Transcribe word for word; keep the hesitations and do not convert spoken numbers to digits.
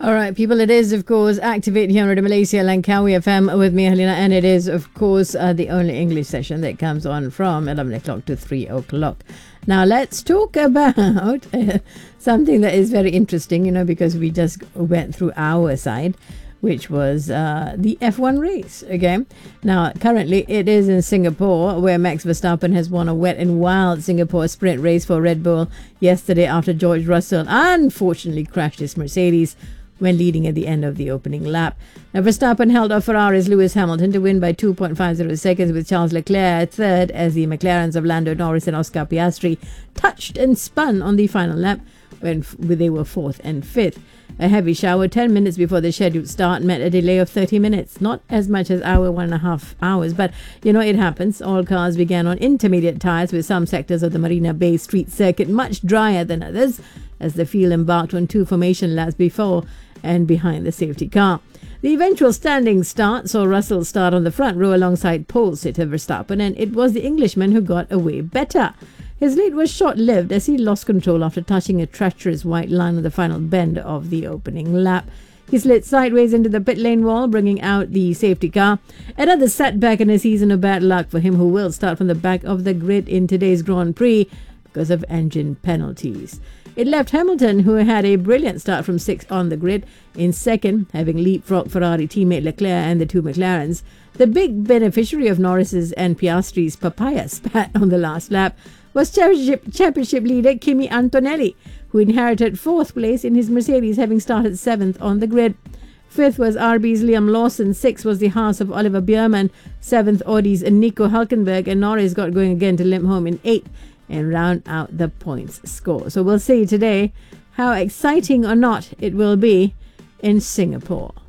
All right, people, it is, of course, Activate here on Malaysia Langkawi F M with me, Helena, and it is, of course, uh, the only English session that comes on from eleven o'clock to three o'clock. Now, let's talk about uh, something that is very interesting, you know, because we just went through our side, which was uh, the F one race, okay? Now, currently, it is in Singapore, where Max Verstappen has won a wet and wild Singapore sprint race for Red Bull yesterday after George Russell unfortunately crashed his Mercedes when leading at the end of the opening lap. Now, Verstappen held off Ferrari's Lewis Hamilton to win by two point five zero seconds, with Charles Leclerc third as the McLarens of Lando Norris and Oscar Piastri touched and spun on the final lap when f- they were fourth and fifth. A heavy shower ten minutes before the scheduled start meant a delay of thirty minutes. Not as much as hour, one and a half hours, but, you know, it happens. All cars began on intermediate tyres, with some sectors of the Marina Bay Street circuit much drier than others, as the field embarked on two formation laps before and behind the safety car. The eventual standing start saw Russell start on the front row alongside pole sitter Verstappen, and it was the Englishman who got away better. His lead was short-lived as he lost control after touching a treacherous white line on the final bend of the opening lap. He slid sideways into the pit lane wall, bringing out the safety car. Another setback in a season of bad luck for him, who will start from the back of the grid in today's Grand Prix because of engine penalties. It left Hamilton, who had a brilliant start from sixth on the grid, in second, having leapfrogged Ferrari teammate Leclerc and the two McLarens. The big beneficiary of Norris's and Piastri's papaya spat on the last lap was championship, championship leader Kimi Antonelli, who inherited fourth place in his Mercedes, having started seventh on the grid. Fifth was R B's Liam Lawson, sixth was the Haas of Oliver Biermann, seventh Audi's Nico Hülkenberg, and Norris got going again to limp home in eighth and round out the points score. So we'll see today how exciting or not it will be in Singapore.